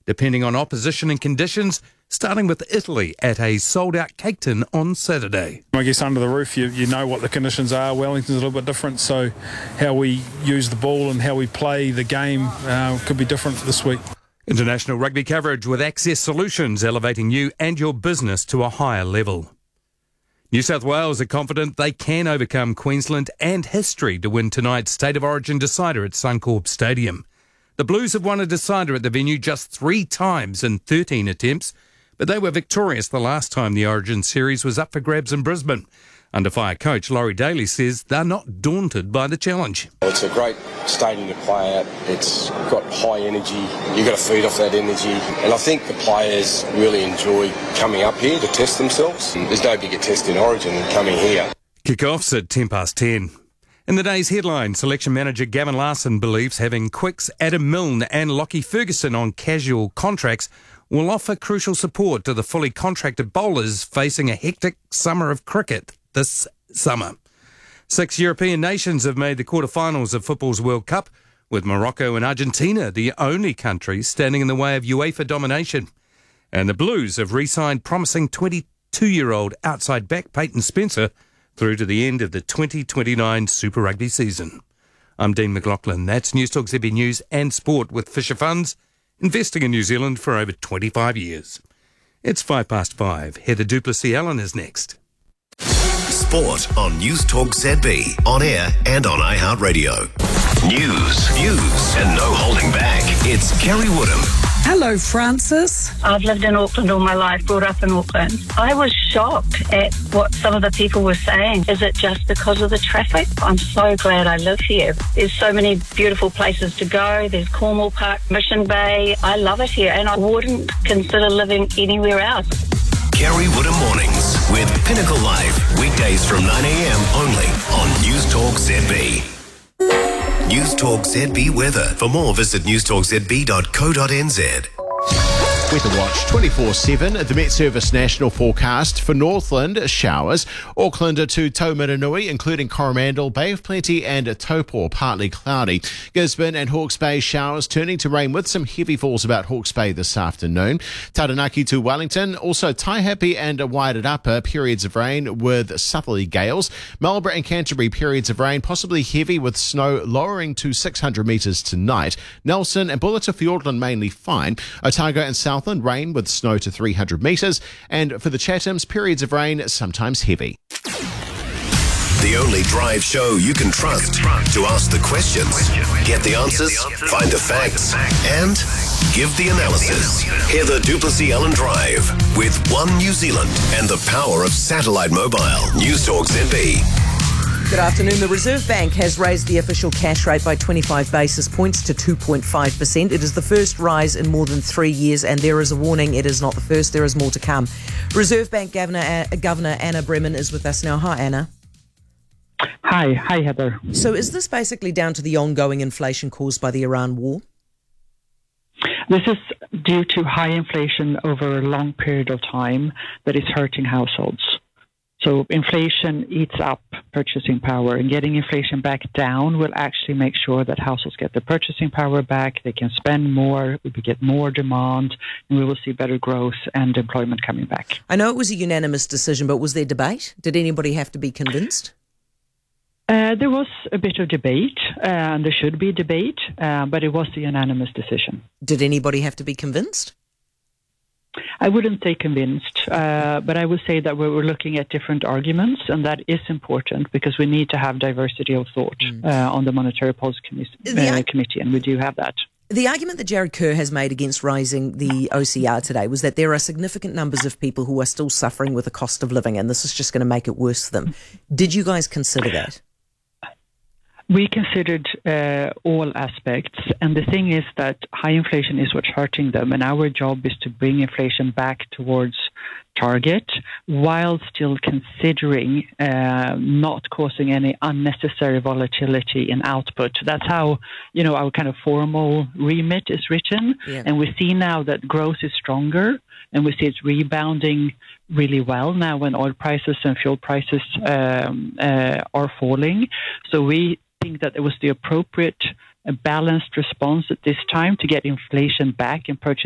depending on opposition and conditions, starting with Italy at a sold-out Cake Tin on Saturday. I guess under the roof, you know what the conditions are. Wellington's a little bit different, so how we use the ball and how we play the game could be different this week. International rugby coverage with Access Solutions, elevating you and your business to a higher level. New South Wales are confident they can overcome Queensland and history to win tonight's State of Origin decider at Suncorp Stadium. The Blues have won a decider at the venue just 3 times in 13 attempts, but they were victorious the last time the Origin series was up for grabs in Brisbane. Under fire coach Laurie Daly says they're not daunted by the challenge. It's a great stadium to play at. It's got high energy. You've got to feed off that energy. And I think the players really enjoy coming up here to test themselves. There's no bigger test in Origin than coming here. Kick-offs at 10:10. In the day's headline, selection manager Gavin Larson believes having Quicks, Adam Milne and Lockie Ferguson on casual contracts will offer crucial support to the fully contracted bowlers facing a hectic summer of cricket this summer. 6 European nations have made the quarterfinals of football's World Cup, with Morocco and Argentina the only countries standing in the way of UEFA domination. And the Blues have re-signed promising 22-year-old outside back Peyton Spencer through to the end of the 2029 Super Rugby season. I'm Dean McLaughlin. That's News Talk ZB News and Sport with Fisher Funds, investing in New Zealand for over 25 years. It's 5:05. Heather Duplessis-Allen is next. Sport on News Talk ZB, on air and on iHeartRadio. News and no holding back. It's Kerry Woodham. Hello, Francis. I've lived in Auckland all my life, brought up in Auckland. I was shocked at what some of the people were saying. Is it just because of the traffic? I'm so glad I live here. There's so many beautiful places to go. There's Cornwall Park, Mission Bay. I love it here, and I wouldn't consider living anywhere else. Kerry Woodham Mornings with Pinnacle Live, weekdays from 9 a.m. only on News Talk ZB. News Talk ZB weather. For more, visit newstalkzb.co.nz. Weather Watch 24/7, the Met Service national forecast for Northland, showers. Auckland to Taumarunui, including Coromandel, Bay of Plenty and Taupo, partly cloudy. Gisborne and Hawke's Bay, showers turning to rain with some heavy falls about Hawke's Bay this afternoon. Taranaki to Wellington, also Taihape and Waiata Upper, periods of rain with southerly gales. Marlborough and Canterbury, periods of rain, possibly heavy with snow lowering to 600 metres tonight. Nelson and Bulletin Fiordland mainly fine. Otago and Southland, rain with snow to 300 metres. And for the Chathams, periods of rain, sometimes heavy. The only drive show you can trust to ask the questions, get the answers, find the facts, and give the analysis. Heather Duplessis-Allen Drive with One New Zealand and the power of satellite mobile. News Talk ZB. Good afternoon. The Reserve Bank has raised the official cash rate by 25 basis points to 2.5%. It is the first rise in more than 3 years, and there is a warning, it is not the first, there is more to come. Reserve Bank Governor Anna Bremen is with us now. Hi, Anna. Hi Heather. So is this basically down to the ongoing inflation caused by the Iran war? This is due to high inflation over a long period of time that is hurting households. So inflation eats up purchasing power, and getting inflation back down will actually make sure that households get their purchasing power back, they can spend more, we get more demand, and we will see better growth and employment coming back. I know it was a unanimous decision, but was there debate? Did anybody have to be convinced? There was a bit of debate, and there should be debate, but it was a unanimous decision. Did anybody have to be convinced? I wouldn't say convinced, but I would say that we're looking at different arguments, and that is important because we need to have diversity of thought on the Monetary Policy Committee, and we do have that. The argument that Jared Kerr has made against raising the OCR today was that there are significant numbers of people who are still suffering with the cost of living, and this is just going to make it worse for them. Did you guys consider that? We considered all aspects, and the thing is that high inflation is what's hurting them, and our job is to bring inflation back towards target while still considering not causing any unnecessary volatility in output. That's how, our kind of formal remit is written, and we see now that growth is stronger, and we see it's rebounding really well now when oil prices and fuel prices are falling. So we think that it was the appropriate balanced response at this time to get inflation back in purchasing